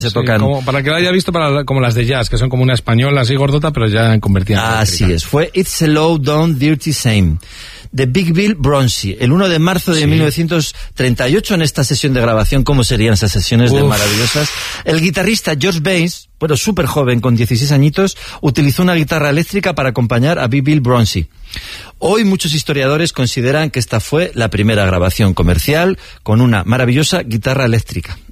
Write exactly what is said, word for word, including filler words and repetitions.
Se sí, tocan... como, para que lo haya visto, para, como las de jazz, que son como una española así gordota, pero ya convertida en Así eléctrica. es, fue It's a Low Down Dirty Shame, de Big Bill Broonzy, el uno de marzo de sí. mil novecientos treinta y ocho, en esta sesión de grabación. ¿Cómo serían esas sesiones Uf. de maravillosas? El guitarrista George Baines, bueno, súper joven, con dieciséis añitos, utilizó una guitarra eléctrica para acompañar a Big Bill Broonzy. Hoy muchos historiadores consideran que esta fue la primera grabación comercial con una maravillosa guitarra eléctrica.